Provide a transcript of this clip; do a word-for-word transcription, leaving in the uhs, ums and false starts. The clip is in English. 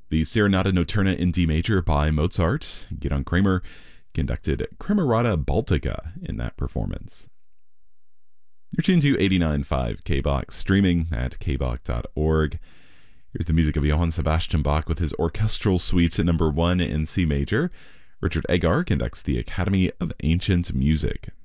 The Serenata Notturna in D major by Mozart. Gidon Kremer conducted Kremerata Baltica in that performance. You're tuned to eighty-nine point five K B O K, streaming at k b o k dot org. Here's the music of Johann Sebastian Bach with his orchestral suites at number one in C major. Richard Egar conducts the Academy of Ancient Music.